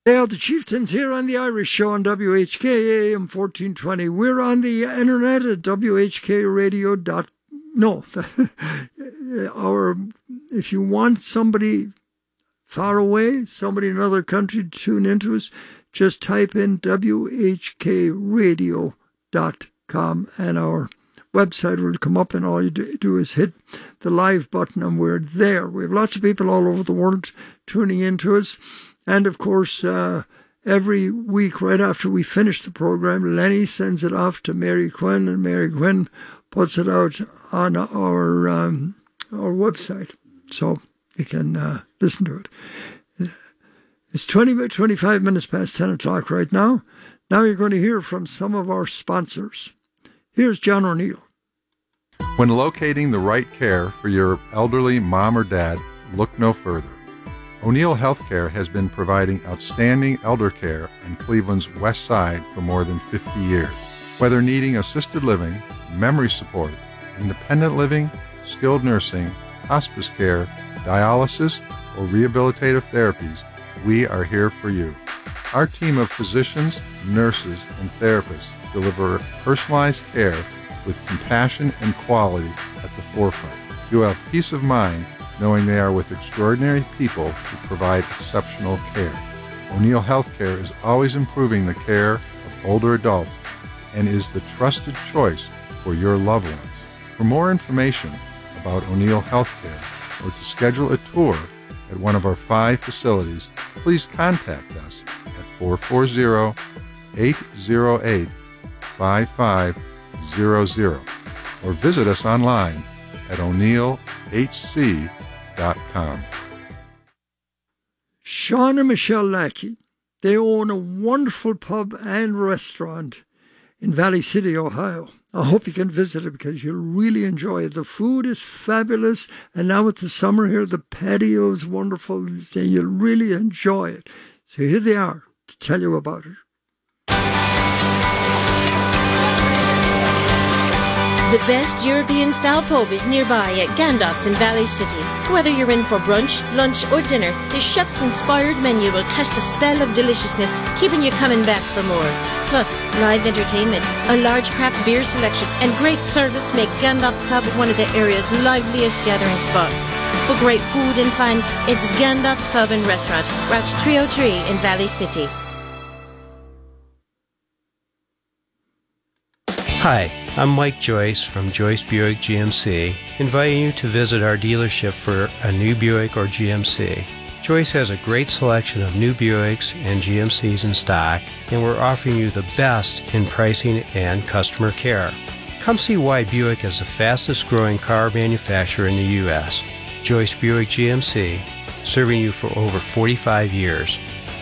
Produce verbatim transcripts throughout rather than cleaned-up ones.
They are the Chieftains here on the Irish Show on W H K A M fourteen twenty. We're on the internet at W H K radio dot no. Our, if you want somebody far away, somebody in another country to tune into us, just type in W H K radio dot com and our website will come up, and all you do is hit the live button and we're there. We have lots of people all over the world tuning into us. And, of course, uh, every week right after we finish the program, Lenny sends it off to Mary Quinn, and Mary Quinn puts it out on our um, our website, so you can uh, listen to it. It's twenty, twenty-five minutes past ten o'clock right now. Now you're going to hear from some of our sponsors. Here's John O'Neill. When locating the right care for your elderly mom or dad, look no further. O'Neill Healthcare has been providing outstanding elder care on Cleveland's west side for more than fifty years. Whether needing assisted living, memory support, independent living, skilled nursing, hospice care, dialysis, or rehabilitative therapies, we are here for you. Our team of physicians, nurses, and therapists deliver personalized care with compassion and quality at the forefront. You have peace of mind knowing they are with extraordinary people who provide exceptional care. O'Neill Healthcare is always improving the care of older adults and is the trusted choice for your loved ones. For more information about O'Neill Healthcare or to schedule a tour at one of our five facilities, please contact us at four four zero, eight zero eight, five five zero zero or visit us online at o'neill h c dot com. Sean and Michelle Lackey, they own a wonderful pub and restaurant in Valley City, Ohio. I hope you can visit it because you'll really enjoy it. The food is fabulous, and now with the summer here, the patio is wonderful. You'll really enjoy it. So here they are to tell you about it. The best European-style pub is nearby at Gandalf's in Valley City. Whether you're in for brunch, lunch or dinner, the chef's inspired menu will cast a spell of deliciousness, keeping you coming back for more. Plus, live entertainment, a large craft beer selection and great service make Gandalf's Pub one of the area's liveliest gathering spots. For great food and fun, it's Gandalf's Pub and Restaurant, Route three oh three in Valley City. Hi, I'm Mike Joyce from Joyce Buick G M C, inviting you to visit our dealership for a new Buick or G M C. Joyce has a great selection of new Buicks and G M Cs in stock, and we're offering you the best in pricing and customer care. Come see why Buick is the fastest growing car manufacturer in the U S. Joyce Buick G M C, serving you for over forty-five years.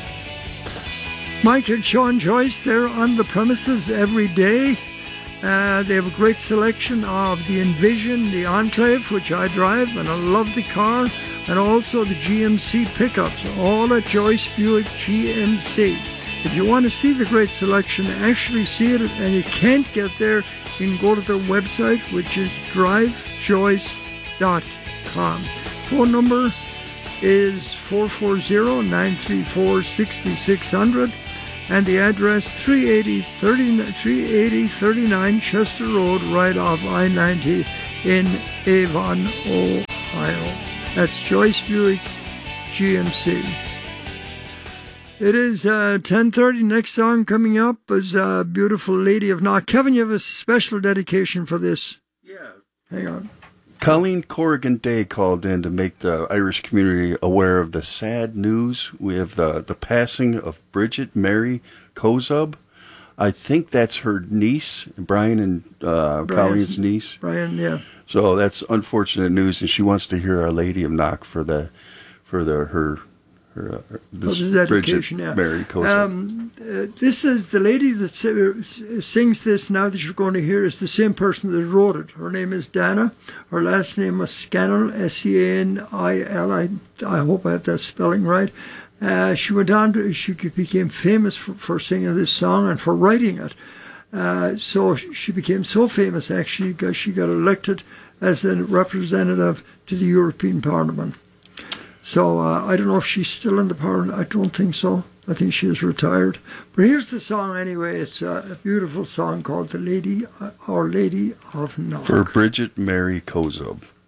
Mike and Sean Joyce, they're on the premises every day. Uh, they have a great selection of the Envision, the Enclave, which I drive, and I love the car, and also the G M C pickups, all at Joyce Buick G M C. If you want to see the great selection, actually see it, and you can't get there, you can go to their website, which is drive joyce dot com. Phone number is four four zero, nine three four, six six zero zero. And the address, three eighty, thirty-nine Chester Road, right off I ninety in Avon, Ohio. That's Joyce Buick G M C. It is uh, ten thirty. Next song coming up is uh, Beautiful Lady of Knock. Kevin, you have a special dedication for this. Yeah. Hang on. Colleen Corrigan Day called in to make the Irish community aware of the sad news. We have the, the passing of Bridget Mary Kozub. I think that's her niece, Brian and uh, Colleen's niece. Brian, yeah. So that's unfortunate news, and she wants to hear Our Lady of Knock for the for the her her uh, this for the dedication, Bridget yeah. Mary Kozub. Um, uh, this is the lady that si- sings this now that you're going to hear is the same person that wrote it. Her name is Dana. Her last name was Scannell, S E A N I L. I I hope I have that spelling right. Uh, she went on to, she became famous for, for singing this song and for writing it. Uh, so she became so famous actually because she got elected as a representative to the European Parliament. So uh, I don't know if she's still in the Parliament. I don't think so. I think she is retired. But here's the song anyway. It's a, a beautiful song called "The Lady, uh, Our Lady of Knock." For Bridget Mary Kozub.